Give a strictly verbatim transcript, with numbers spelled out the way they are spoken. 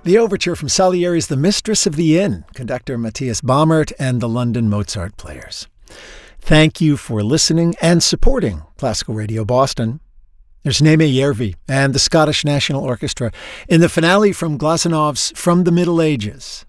The overture from Salieri's The Mistress of the Inn, conductor Matthias Baumert and the London Mozart Players. Thank you for listening and supporting Classical Radio Boston. There's Neeme Järvi and the Scottish National Orchestra in the finale from Glasenov's From the Middle Ages.